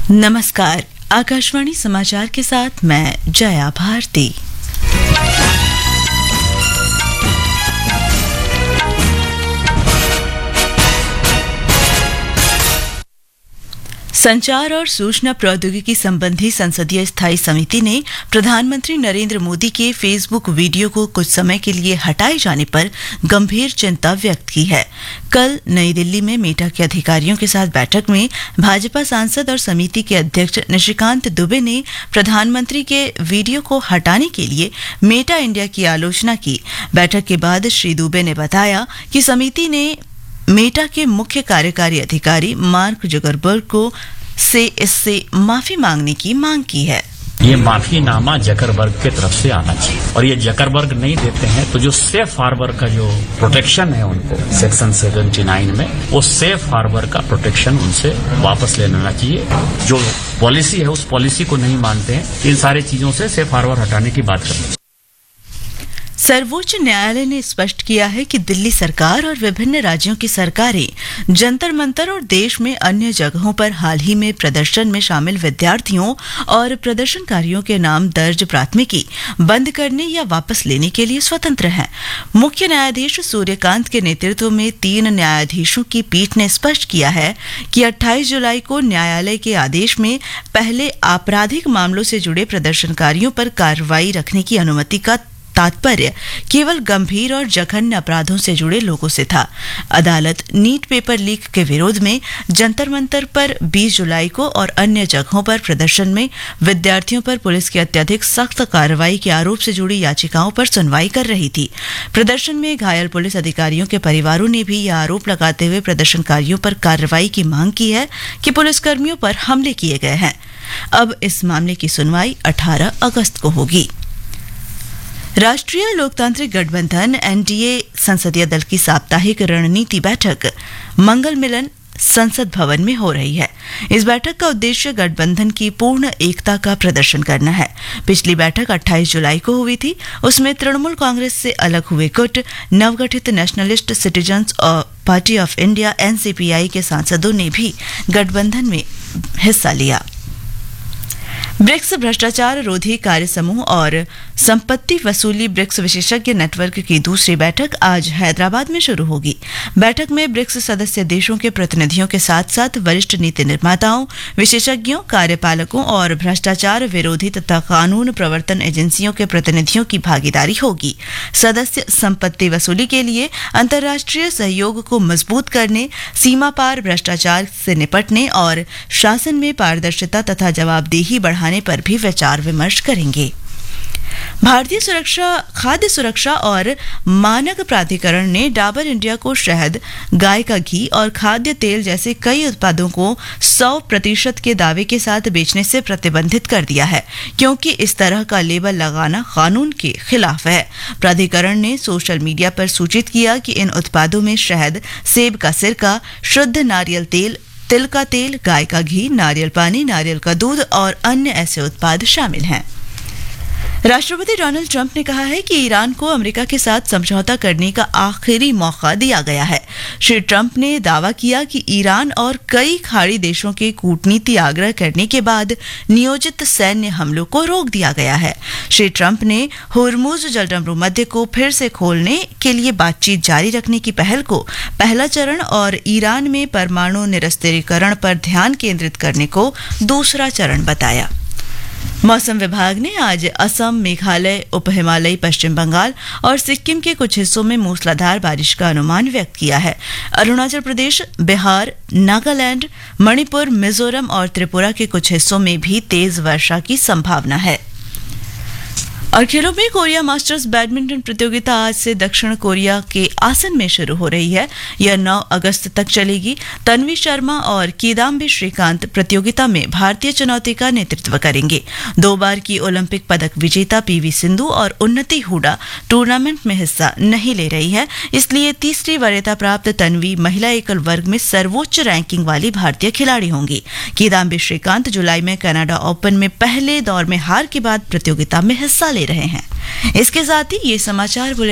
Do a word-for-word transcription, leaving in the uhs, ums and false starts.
नमस्कार, आकाशवाणी समाचार के साथ मैं जया भारती। संचार और सूचना प्रौद्योगिकी संबंधी संसदीय स्थायी समिति ने प्रधानमंत्री नरेंद्र मोदी के फेसबुक वीडियो को कुछ समय के लिए हटाए जाने पर गंभीर चिंता व्यक्त की है। कल नई दिल्ली में मेटा के अधिकारियों के साथ बैठक में भाजपा सांसद और समिति के अध्यक्ष निशिकांत दुबे ने प्रधानमंत्री के वीडियो को हटाने के लिए मेटा इंडिया की आलोचना की। बैठक के बाद श्री दुबे ने बताया कि समिति ने मेटा के मुख्य कार्यकारी अधिकारी मार्क जुकरबर्ग को से इससे माफी मांगने की मांग की है। ये माफीनामा जकरबर्ग की तरफ से आना चाहिए और ये जकरबर्ग नहीं देते हैं तो जो सेफ हार्बर का जो प्रोटेक्शन है उनको सेक्शन उन्यासी में वो सेफ हार्बर का प्रोटेक्शन उनसे वापस ले लेना चाहिए। जो पॉलिसी है उस पॉलिसी को नहीं मानते हैं, इन सारी चीजों से सेफ हार्बर हटाने की बात करनी चाहिए। सर्वोच्च न्यायालय ने स्पष्ट किया है कि दिल्ली सरकार और विभिन्न राज्यों की सरकारें जंतर मंतर और देश में अन्य जगहों पर हाल ही में प्रदर्शन में शामिल विद्यार्थियों और प्रदर्शनकारियों के नाम दर्ज प्राथमिकी बंद करने या वापस लेने के लिए स्वतंत्र हैं। मुख्य न्यायाधीश सूर्यकांत के नेतृत्व में तीन न्यायाधीशों की पीठ ने स्पष्ट किया है कि अट्ठाईस जुलाई को न्यायालय के आदेश में पहले आपराधिक मामलों से जुड़े प्रदर्शनकारियों पर कार्रवाई रखने की अनुमति का तात्पर्य केवल गंभीर और जघन्य अपराधों से जुड़े लोगों से था। अदालत नीट पेपर लीक के विरोध में जंतर मंतर पर बीस जुलाई को और अन्य जगहों पर प्रदर्शन में विद्यार्थियों पर पुलिस की अत्यधिक सख्त कार्रवाई के आरोप से जुड़ी याचिकाओं पर सुनवाई कर रही थी। प्रदर्शन में घायल पुलिस अधिकारियों के परिवारों ने भी यह आरोप लगाते हुए प्रदर्शनकारियों पर कार्रवाई की मांग की है कि पुलिसकर्मियों पर हमले किए गए हैं। अब इस मामले की सुनवाई अठारह अगस्त को होगी। राष्ट्रीय लोकतांत्रिक गठबंधन एनडीए संसदीय दल की साप्ताहिक रणनीति बैठक मंगल मिलन संसद भवन में हो रही है। इस बैठक का उद्देश्य गठबंधन की पूर्ण एकता का प्रदर्शन करना है। पिछली बैठक अट्ठाईस जुलाई को हुई थी। उसमें तृणमूल कांग्रेस से अलग हुए गुट नवगठित nationalist citizens party of India NCPI के सांसदों ने भी गठबंधन में हिस्सा लिया। ब्रिक्स भ्रष्टाचार रोधी कार्य समूह और संपत्ति वसूली ब्रिक्स विशेषज्ञ नेटवर्क की दूसरी बैठक आज हैदराबाद में शुरू होगी। बैठक में ब्रिक्स सदस्य देशों के प्रतिनिधियों के साथ साथ वरिष्ठ नीति निर्माताओं, विशेषज्ञों, कार्यपालकों और भ्रष्टाचार विरोधी तथा कानून प्रवर्तन एजेंसियों के प्रतिनिधियों की भागीदारी होगी। सदस्य संपत्ति वसूली के लिए अंतर्राष्ट्रीय सहयोग को मजबूत करने, सीमा पार भ्रष्टाचार से निपटने और शासन में पारदर्शिता तथा जवाबदेही बढ़ाने पर भी विचार विमर्श करेंगे। भारतीय सुरक्षा खाद्य सुरक्षा और मानक प्राधिकरण ने डाबर इंडिया को शहद, गाय का घी और खाद्य तेल जैसे कई उत्पादों को सौ प्रतिशत के दावे के साथ बेचने से प्रतिबंधित कर दिया है, क्योंकि इस तरह का लेबल लगाना कानून के खिलाफ है। प्राधिकरण ने सोशल मीडिया पर सूचित किया कि इन उत्पादों में शहद, सेब का सिरका, शुद्ध नारियल तेल, तिल का तेल, गाय का घी, नारियल पानी, नारियल का दूध और अन्य ऐसे उत्पाद शामिल हैं। राष्ट्रपति डोनाल्ड ट्रंप ने कहा है कि ईरान को अमेरिका के साथ समझौता करने का आखिरी मौका दिया गया है। श्री ट्रंप ने दावा किया कि ईरान और कई खाड़ी देशों के कूटनीति आग्रह करने के बाद नियोजित सैन्य हमलों को रोक दिया गया है। श्री ट्रंप ने होर्मुज जलडमरू मध्य को फिर से खोलने के लिए बातचीत जारी रखने की पहल को पहला चरण और ईरान में परमाणु निरस्त्रीकरण पर ध्यान केंद्रित करने को दूसरा चरण बताया। मौसम विभाग ने आज असम, मेघालय, उप हिमालयी पश्चिम बंगाल और सिक्किम के कुछ हिस्सों में मूसलाधार बारिश का अनुमान व्यक्त किया है। अरुणाचल प्रदेश, बिहार, नागालैंड, मणिपुर, मिजोरम और त्रिपुरा के कुछ हिस्सों में भी तेज वर्षा की संभावना है। और खेलों में कोरिया मास्टर्स बैडमिंटन प्रतियोगिता आज से दक्षिण कोरिया के आसन में शुरू हो रही है। यह नौ अगस्त तक चलेगी। तन्वी शर्मा और किदाम्बी श्रीकांत प्रतियोगिता में भारतीय चुनौती का नेतृत्व करेंगे। दो बार की ओलंपिक पदक विजेता पीवी सिंधु और उन्नति हुडा टूर्नामेंट में हिस्सा नहीं ले रही है, इसलिए तीसरी वरीयता प्राप्त तन्वी महिला एकल वर्ग में सर्वोच्च रैंकिंग वाली भारतीय खिलाड़ी होंगी। किदाम्बी श्रीकांत जुलाई में कनाडा ओपन में पहले दौर में हार के बाद प्रतियोगिता में हिस्सा ले रहे हैं। इसके साथ ही ये समाचार